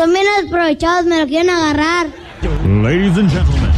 Son bien aprovechados, me lo quieren agarrar. Ladies and gentlemen,